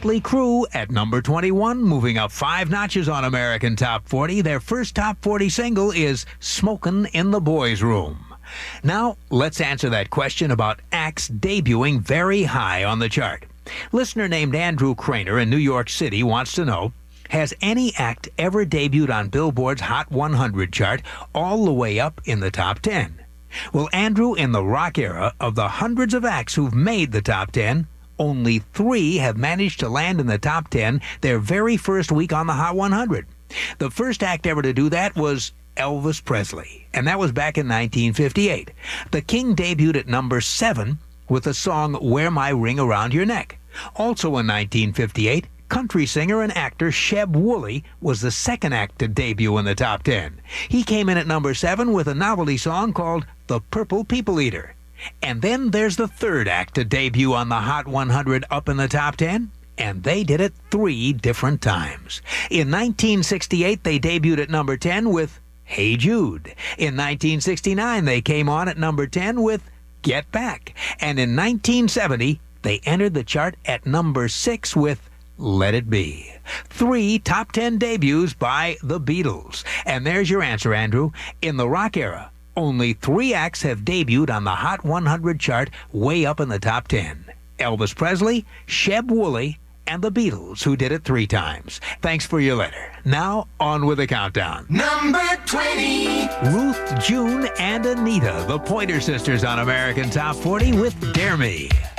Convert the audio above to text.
Motley Crue at number 21, moving up 5 notches on American Top 40. Their first Top 40 single is Smokin' in the Boys' Room. Now, let's answer that question about acts debuting very high on the chart. Listener named Andrew Craner in New York City wants to know, has any act ever debuted on Billboard's Hot 100 chart all the way up in the top 10? Well, Andrew, in the rock era, of the hundreds of acts who've made the top 10, only 3 have managed to land in the top 10 their very first week on the Hot 100. The first act ever to do that was Elvis Presley, and that was back in 1958. The King debuted at number 7 with the song Wear My Ring Around Your Neck. Also in 1958, country singer and actor Sheb Wooley was the second act to debut in the top 10. He came in at number 7 with a novelty song called The Purple People Eater. And then there's the third act to debut on the Hot 100 up in the top 10, and they did it 3 different times. In 1968, they debuted at number 10 with Hey Jude. In 1969, they came on at number 10 with Get Back. And in 1970, they entered the chart at number 6 with Let It Be. 3 top 10 debuts by the Beatles. And there's your answer, Andrew. In the rock era, only 3 acts have debuted on the Hot 100 chart way up in the top 10. Elvis Presley, Sheb Wooley, and the Beatles, who did it 3 times. Thanks for your letter. Now, on with the countdown. Number 20. Ruth, June, and Anita, the Pointer Sisters on American Top 40 with Dare Me.